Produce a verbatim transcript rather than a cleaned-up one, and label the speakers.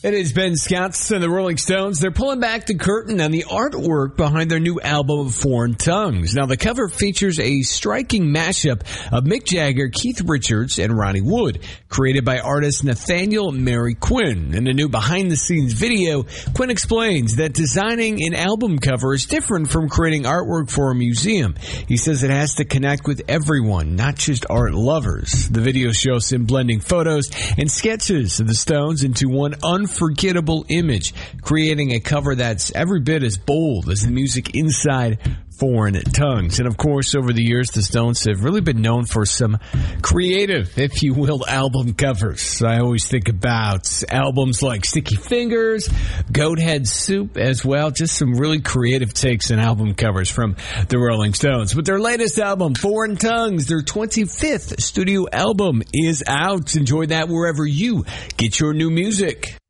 Speaker 1: It is Ben Scouts and the Rolling Stones. They're pulling back the curtain on the artwork behind their new album, Foreign Tongues. Now, the cover features a striking mashup of Mick Jagger, Keith Richards, and Ronnie Wood, created by artist Nathaniel Mary Quinn. In a new behind-the-scenes video, Quinn explains that designing an album cover is different from creating artwork for a museum. He says it has to connect with everyone, not just art lovers. The video shows him blending photos and sketches of the Stones into one unforgettable Unforgettable image, creating a cover that's every bit as bold as the music inside Foreign Tongues. And of course, over the years, the Stones have really been known for some creative, if you will, album covers. I always think about albums like Sticky Fingers, Goathead Soup as well. Just some really creative takes on album covers from the Rolling Stones. But their latest album, Foreign Tongues, their twenty-fifth studio album, is out. Enjoy that wherever you get your new music.